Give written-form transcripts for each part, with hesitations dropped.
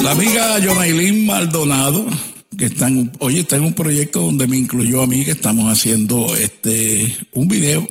La amiga Yonailin Maldonado, que hoy está en un proyecto donde me incluyó a mí, que estamos haciendo un video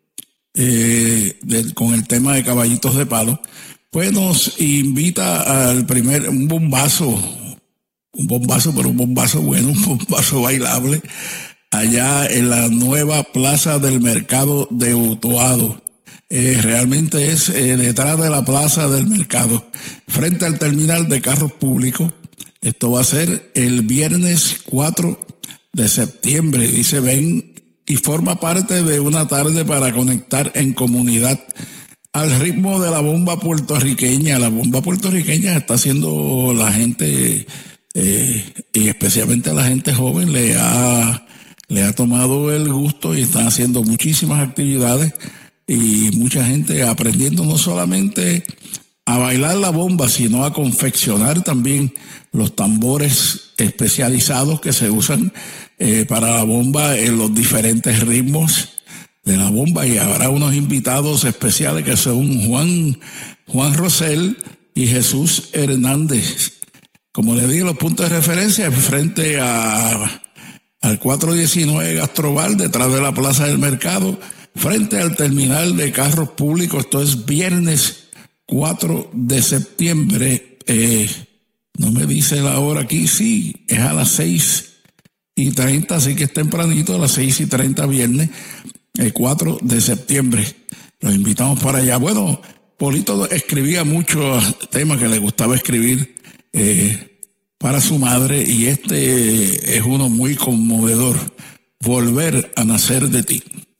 con el tema de caballitos de palo, pues nos invita al un bombazo, pero un bombazo bueno, un bombazo bailable, allá en la nueva Plaza del Mercado de Utuado. Realmente es detrás de la Plaza del Mercado, frente al terminal de carros públicos. Esto va a ser el viernes 4 de septiembre. Dice, ven y forma parte de una tarde para conectar en comunidad al ritmo de la bomba puertorriqueña. La bomba puertorriqueña está haciendo la gente, y especialmente a la gente joven, le ha tomado el gusto y están haciendo muchísimas actividades y mucha gente aprendiendo no solamente a bailar la bomba, sino a confeccionar también los tambores especializados que se usan para la bomba en los diferentes ritmos de la bomba. Y habrá unos invitados especiales que son Juan Rosell y Jesús Hernández. Como les dije, los puntos de referencia frente al 419 Gastrobar, detrás de la Plaza del Mercado, frente al terminal de carros públicos. Esto es viernes 4 de septiembre. No me dice la hora aquí, sí, es a las 6:30, así que es tempranito, a las 6:30 viernes, el 4 de septiembre. Los invitamos para allá. Bueno, Polito escribía muchos temas que le gustaba escribir para su madre, y este es uno muy conmovedor: Volver a nacer de ti.